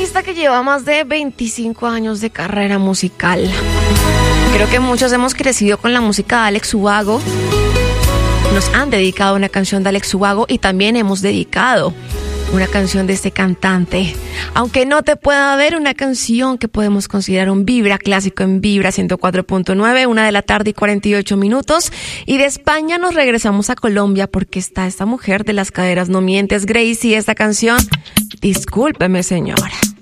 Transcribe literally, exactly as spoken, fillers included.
artista que lleva más de veinticinco años de carrera musical. Creo que muchos hemos crecido con la música de Alex Ubago. Nos han dedicado una canción de Alex Ubago y también hemos dedicado una canción de este cantante. Aunque no te pueda ver, una canción que podemos considerar un vibra clásico en Vibra ciento cuatro punto nueve, una de la tarde y cuarenta y ocho minutos. Y de España nos regresamos a Colombia porque está esta mujer de las caderas no mientes, Gracie, y esta canción, Discúlpeme, señora.